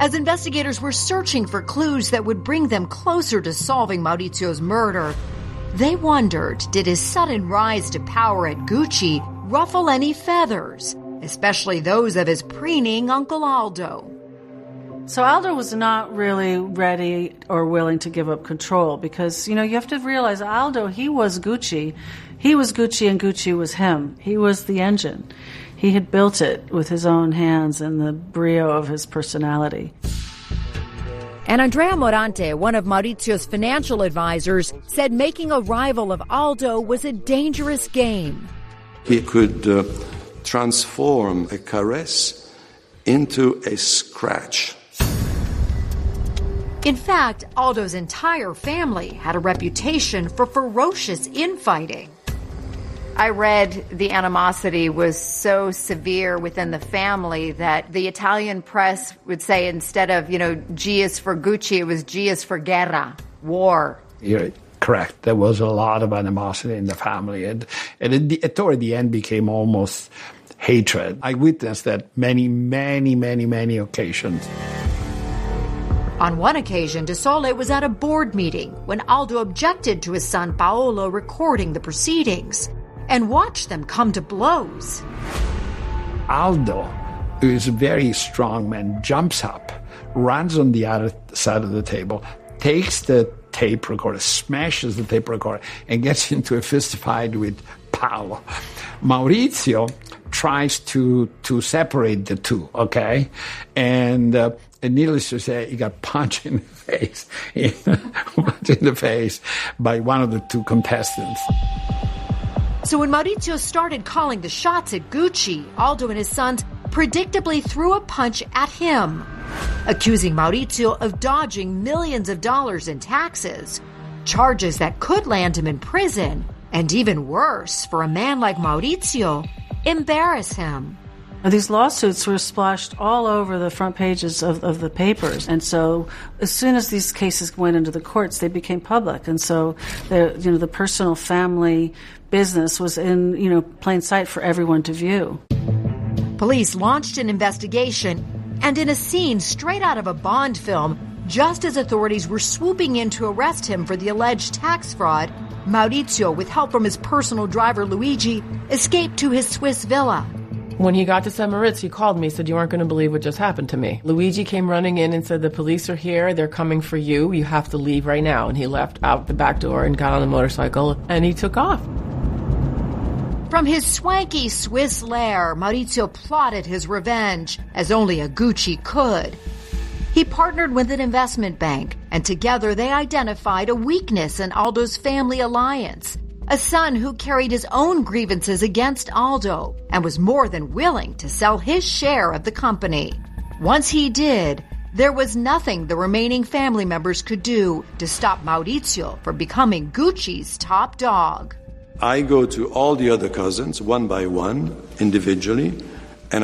As investigators were searching for clues that would bring them closer to solving Maurizio's murder, they wondered, did his sudden rise to power at Gucci ruffle any feathers, especially those of his preening Uncle Aldo? So Aldo was not really ready or willing to give up control because, you have to realize Aldo, he was Gucci. He was Gucci and Gucci was him. He was the engine. He had built it with his own hands and the brio of his personality. And Andrea Morante, one of Maurizio's financial advisors, said making a rival of Aldo was a dangerous game. He could transform a caress into a scratch. In fact, Aldo's entire family had a reputation for ferocious infighting. I read the animosity was so severe within the family that the Italian press would say instead of, G is for Gucci, it was G is for guerra, war. You're correct. There was a lot of animosity in the family. And it toward the end became almost hatred. I witnessed that many, many, many, many occasions. On one occasion, De Sole was at a board meeting when Aldo objected to his son Paolo recording the proceedings and watched them come to blows. Aldo, who is a very strong man, jumps up, runs on the other side of the table, takes the tape recorder, smashes the tape recorder, and gets into a fist fight with Paolo. Maurizio tries to separate the two, okay? And needless to say, he got punched in the face by one of the two contestants. So when Maurizio started calling the shots at Gucci, Aldo and his sons predictably threw a punch at him, accusing Maurizio of dodging millions of dollars in taxes, charges that could land him in prison, and even worse, for a man like Maurizio, embarrass him. These lawsuits were splashed all over the front pages of the papers. And so as soon as these cases went into the courts, they became public. And so the personal family business was in, plain sight for everyone to view. Police launched an investigation, and in a scene straight out of a Bond film, just as authorities were swooping in to arrest him for the alleged tax fraud, Maurizio, with help from his personal driver Luigi, escaped to his Swiss villa. When he got to St. Moritz, he called me, said, "You aren't going to believe what just happened to me." Luigi came running in and said, "The police are here. They're coming for you. You have to leave right now." And he left out the back door and got on the motorcycle, and he took off. From his swanky Swiss lair, Maurizio plotted his revenge, as only a Gucci could. He partnered with an investment bank, and together they identified a weakness in Aldo's family alliance. A son who carried his own grievances against Aldo and was more than willing to sell his share of the company. Once he did, there was nothing the remaining family members could do to stop Maurizio from becoming Gucci's top dog. I go to all the other cousins, one by one, individually,